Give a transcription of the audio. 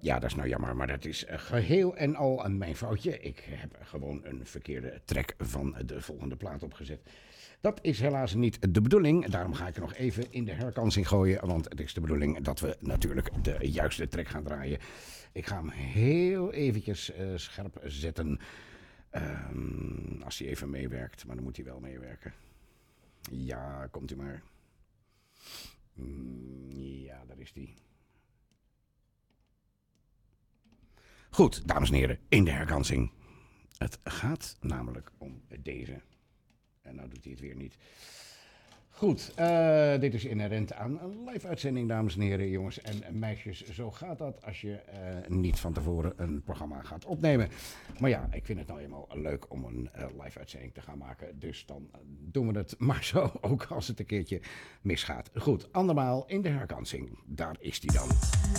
Ja, dat is nou jammer, maar dat is geheel en al mijn foutje. Ik heb gewoon een verkeerde track van de volgende plaat opgezet. Dat is helaas niet de bedoeling. Daarom ga ik er nog even in de herkansing gooien. Want het is de bedoeling dat we natuurlijk de juiste track gaan draaien. Ik ga hem heel eventjes scherp zetten. Als hij even meewerkt. Maar dan moet hij wel meewerken. Ja, komt u maar. Ja, daar is hij. Goed, dames en heren, in de herkansing. Het gaat namelijk om deze. En nou doet hij het weer niet. Goed, dit is inherent aan een live-uitzending, dames en heren, jongens en meisjes. Zo gaat dat als je niet van tevoren een programma gaat opnemen. Maar ja, ik vind het nou eenmaal leuk om een live-uitzending te gaan maken. Dus dan doen we het maar zo, ook als het een keertje misgaat. Goed, andermaal in de herkansing. Daar is hij dan.